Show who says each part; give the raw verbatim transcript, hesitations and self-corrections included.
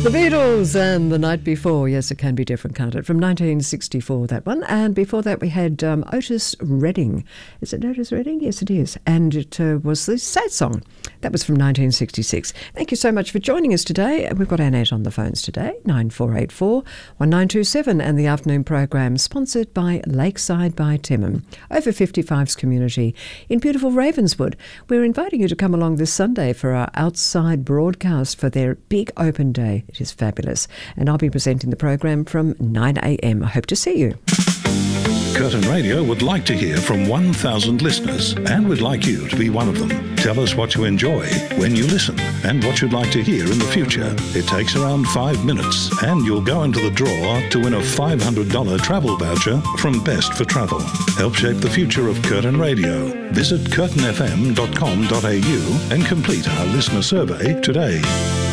Speaker 1: The Beatles and The Night Before. Yes, it can be different, can't it? From nineteen sixty-four, that one. And before that, we had um, Otis Redding. Is it Otis Redding? Yes, it is. And it uh, was the Sad Song. That was from nineteen sixty-six. Thank you so much for joining us today. We've got Annette on the phones today, nine four eight four, one nine two seven, and the afternoon program sponsored by Lakeside by Timon, over fifty-fives community in beautiful Ravenswood. We're inviting you to come along this Sunday for our outside broadcast for their big open day. It is fabulous. And I'll be presenting the program from nine a.m. I hope to see you.
Speaker 2: Curtin Radio would like to hear from one thousand listeners, and we'd like you to be one of them. Tell us what you enjoy when you listen and what you'd like to hear in the future. It takes around five minutes, and you'll go into the draw to win a five hundred dollars travel voucher from Best for Travel. Help shape the future of Curtin Radio. Visit curtin f m dot com dot a u and complete our listener survey today.